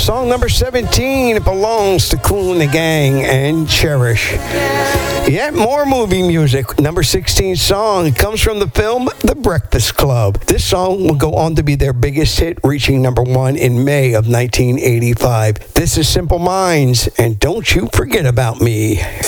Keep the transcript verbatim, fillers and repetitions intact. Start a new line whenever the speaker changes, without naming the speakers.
Song number seventeen, it belongs to Kool and the Gang and Cherish. Yet more movie music. Number sixteen song comes from the film The Breakfast Club. This song will go on to be their biggest hit, reaching number one in May of nineteen eighty-five. This is Simple Minds, and Don't You Forget About Me.